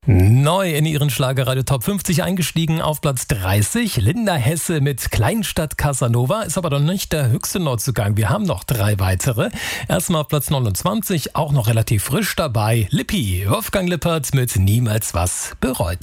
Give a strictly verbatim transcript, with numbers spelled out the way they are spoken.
Neu in ihren Schlagerradio Top fünfzig eingestiegen auf Platz dreißig. Linda Hesse mit Kleinstadt Casanova ist aber noch nicht der höchste Neuzugang. Wir haben noch drei weitere. Erstmal auf Platz neunundzwanzig, auch noch relativ frisch dabei. Lippi, Wolfgang Lippert mit Niemals was bereut.